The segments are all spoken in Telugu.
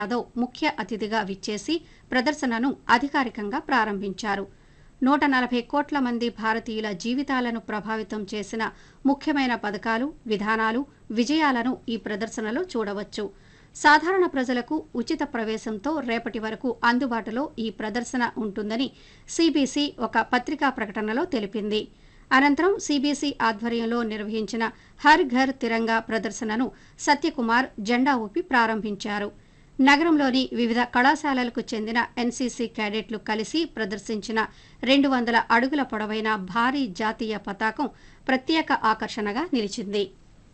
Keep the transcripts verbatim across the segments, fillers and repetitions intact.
యాదవ్ ముఖ్య అతిథిగా విచ్చేసి ప్రదర్శనను అధికారికంగా ప్రారంభించారు. నూట నలభై కోట్ల మంది భారతీయుల జీవితాలను ప్రభావితం చేసిన ముఖ్యమైన పథకాలు, విధానాలు, విజయాలను ఈ ప్రదర్శనలో చూడవచ్చు. సాధారణ ప్రజలకు ఉచిత ప్రవేశంతో రేపటి వరకు అందుబాటులో ఈ ప్రదర్శన ఉంటుందని సీబీసీ ఒక పత్రికా ప్రకటనలో తెలిపింది. అనంతరం సీబీసీ ఆధ్వర్యంలో నిర్వహించిన హర్ ఘర్ తిరంగా ప్రదర్శనను సత్యకుమార్ జెండా ఊపి ప్రారంభించారు. నగరంలోని వివిధ కళాశాలలకు చెందిన ఎన్సీసీ క్యాడెట్లు కలిసి ప్రదర్శించిన రెండు వందల అడుగుల పొడవైన భారీ జాతీయ పతాకం ప్రత్యేక ఆకర్షణగా నిలిచింది.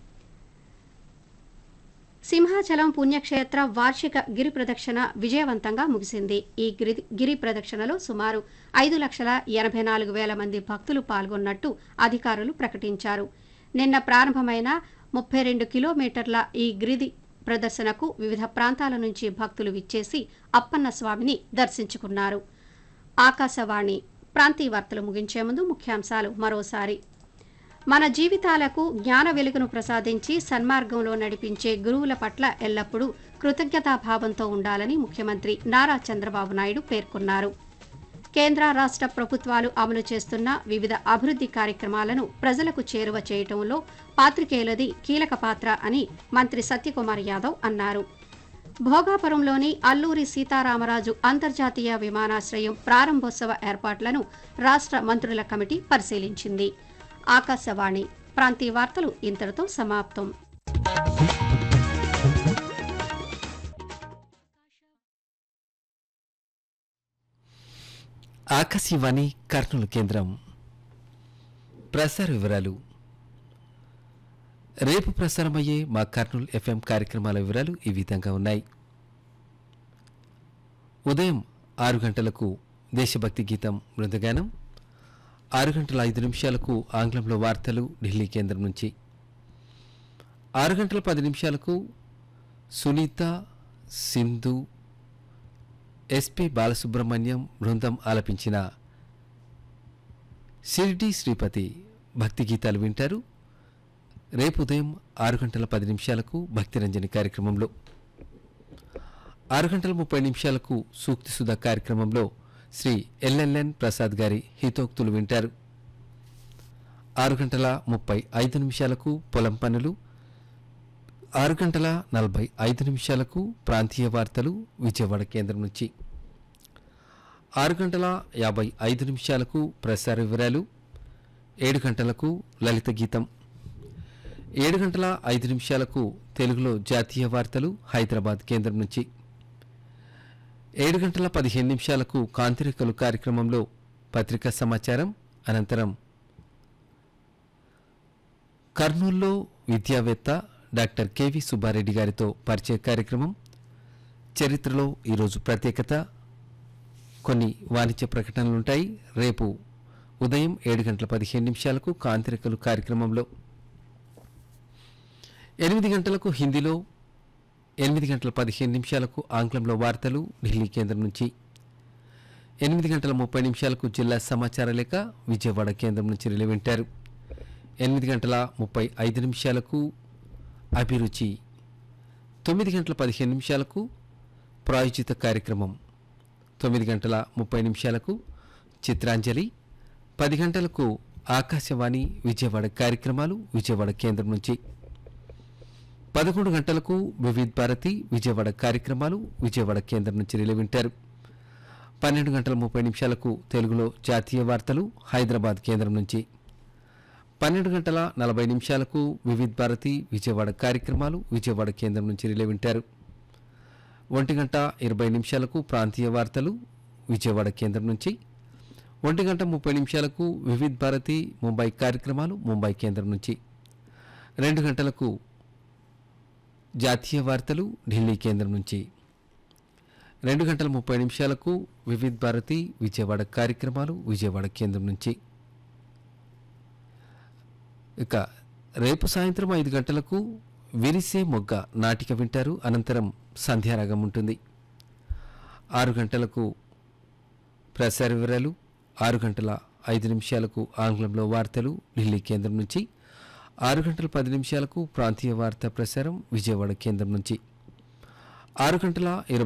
సింహాచలం పుణ్యక్షేత్ర వార్షిక గిరి ప్రదక్షిణ విజయవంతంగా ముగిసింది. ఈ గిరి గిరి ప్రదక్షిణలో సుమారు ఐదు లక్షల ఎనభై నాలుగు వేల మంది భక్తులు పాల్గొన్నట్టు అధికారులు ప్రకటించారు. నిన్న ప్రారంభమైన ముప్పై రెండు కిలోమీటర్ల ఈ గిరి ప్రదర్శనకు వివిధ ప్రాంతాల నుంచి భక్తులు విచ్చేసి అప్పన్న స్వామిని దర్శించుకున్నారు. ఆకాశవాణి ప్రాంతీయ వార్తలు ముగించే ముందు ముఖ్యాంశాలు మరోసారి. మన జీవితాలకు జ్ఞాన వెలుగును ప్రసాదించి సన్మార్గంలో నడిపించే గురువుల పట్ల ఎల్లప్పుడూ కృతజ్ఞతాభావంతో ఉండాలని ముఖ్యమంత్రి నారా చంద్రబాబు నాయుడు పేర్కొన్నారు. కేంద్ర రాష్ట్ర ప్రభుత్వాలు అమలు చేస్తున్న వివిధ అభివృద్ధి కార్యక్రమాలను ప్రజలకు చేరువ చేయటంలో పాత్రికేయులది కీలక పాత్ర అని మంత్రి సత్యకుమార్ యాదవ్ అన్నారు. భోగాపురంలోని అల్లూరి సీతారామరాజు అంతర్జాతీయ విమానాశ్రయం ప్రారంభోత్సవ ఏర్పాట్లను రాష్ట్ర మంత్రుల కమిటీ పరిశీలించింది. ఆకాశవాణి ప్రాంతీయ వార్తలు ఇంతటితో సమాప్తం. ఆకాశవాణి కర్నూలు కేంద్రం. ప్రసార వివరాలు. రేపు ప్రసారమయ్యే మా కర్నూలు ఎఫ్ఎం కార్యక్రమాల వివరాలు ఈ విధంగా ఉన్నాయి. ఉదయం ఆరు గంటలకు దేశభక్తి గీతం బృందగానం, ఆరు గంటల ఐదు నిమిషాలకు ఆంగ్లంలో వార్తలు ఢిల్లీ కేంద్రం నుంచి, ఆరు గంటల పది నిమిషాలకు సునీత, సింధు, ఎస్పి బాలసుబ్రహ్మణ్యం బృందం ఆలపించిన షిరిడి శ్రీపతి భక్తి గీతాలు వింటారు. రేపు ఉదయం ఆరు గంటల పది నిమిషాలకు భక్తిరంజని కార్యక్రమంలో, ఆరు గంటల ముప్పై నిమిషాలకు సూక్తి సుధా కార్యక్రమంలో శ్రీ ఎల్ఎల్ఎన్ ప్రసాద్ గారి హితోక్తులు వింటారు. ఆరు గంటల ముప్పై ఐదు నిమిషాలకు పొలం పనులు, ఆరు గంటల నలభై ఐదు నిమిషాలకు ప్రాంతీయ వార్తలు విజయవాడ కేంద్రం నుంచి, ఆరు గంటల యాభై ఐదు నిమిషాలకు ప్రసార వివరాలు, ఏడు గంటలకు లలిత గీతం, ఏడు గంటల ఐదు నిమిషాలకు తెలుగులో జాతీయ వార్తలు హైదరాబాద్ కేంద్రం నుంచి, ఏడు గంటల పదిహేను నిమిషాలకు కాంతిరేఖలు కార్యక్రమంలో పత్రికా సమాచారం, అనంతరం కర్నూల్లో విద్యావేత్త డాక్టర్ కెవి సుబ్బారెడ్డి గారితో పరిచయ కార్యక్రమం, చరిత్రలో ఈరోజు ప్రత్యేకత, కొన్ని వాణిజ్య ప్రకటనలుంటాయి. రేపు ఉదయం ఏడు గంటల పదిహేను నిమిషాలకు కాంతిరేఖలు కార్యక్రమంలో, ఎనిమిది గంటలకు హిందీలో, ఎనిమిది గంటల పదిహేను నిమిషాలకు ఆంగ్లంలో వార్తలు ఢిల్లీ కేంద్రం నుంచి, ఎనిమిది గంటల ముప్పై నిమిషాలకు జిల్లా సమాచార లేఖ విజయవాడ కేంద్రం నుంచి రిలే వింటారు. ఎనిమిది గంటల ముప్పై ఐదు నిమిషాలకు అభిరుచి, తొమ్మిది గంటల పదిహేను నిమిషాలకు ప్రాయోజిత కార్యక్రమం, తొమ్మిది గంటల ముప్పై నిమిషాలకు చిత్రాంజలి, పది గంటలకు ఆకాశవాణి విజయవాడ కార్యక్రమాలు విజయవాడ కేంద్రం నుంచి, పదకొండు గంటలకు వివిధ్ భారతి విజయవాడ కార్యక్రమాలు విజయవాడ కేంద్రం నుంచి రిలే వింటారు. పన్నెండు గంటల ముప్పై నిమిషాలకు తెలుగులో జాతీయ వార్తలు హైదరాబాద్ కేంద్రం నుంచి, పన్నెండు గంటల నలభై నిమిషాలకు వివిధ్ భారతి విజయవాడ కార్యక్రమాలు విజయవాడ కేంద్రం నుంచి రిలే వింటారు. ఒంటి గంట ఇరవై నిమిషాలకు ప్రాంతీయ వార్తలు విజయవాడ కేంద్రం నుంచి, ఒంటి గంట ముప్పై నిమిషాలకు వివిధ్ భారతి ముంబై కార్యక్రమాలు ముంబై కేంద్రం నుంచి, రెండు గంటలకు జాతీయ వార్తలు ఢిల్లీ కేంద్రం నుంచి, రెండు గంటల ముప్పై నిమిషాలకు వివిధ్ భారతి విజయవాడ కార్యక్రమాలు విజయవాడ కేంద్రం నుంచి. ఇక రేపు సాయంత్రం ఐదు గంటలకు విరిసే మొగ్గ నాటిక వింటారు. అనంతరం సంధ్యారాగం ఉంటుంది. ఆరు గంటలకు ప్రసార వివరాలు, ఆరు గంటల ఐదు నిమిషాలకు ఆంగ్లంలో వార్తలు ఢిల్లీ కేంద్రం నుంచి, ఆరు గంటల పది నిమిషాలకు ప్రాంతీయ వార్తా ప్రసారం విజయవాడ కేంద్రం నుంచి, ఆరు గంటల ఇరవై